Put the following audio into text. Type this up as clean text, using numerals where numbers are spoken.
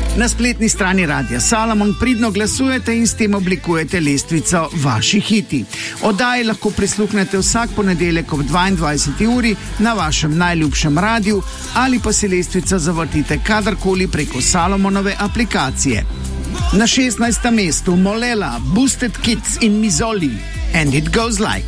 Na spletni strani Radia Salomon pridno glasujete in s tem oblikujete lestvico Vaši hiti. Oddaji lahko prisluhnete vsak ponedeljek ob 22. uri na vašem najljubšem radiju ali pa si lestvico zavrtite kadarkoli preko Salomonove aplikacije. Na 16. mestu Molela, Boosted Kids in Mizoli. And it goes like.